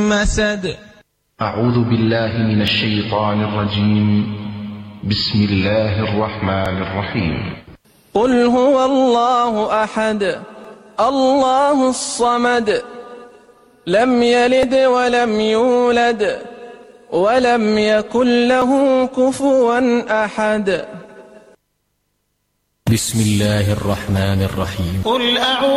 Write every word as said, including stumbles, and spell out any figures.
مسد. أعوذ بالله من الشيطان الرجيم. بسم الله الرحمن الرحيم. قل هو الله أحد الله الصمد لم يلد ولم يولد ولم يكن له كفوا أحد. بسم الله الرحمن الرحيم. قل أعوذ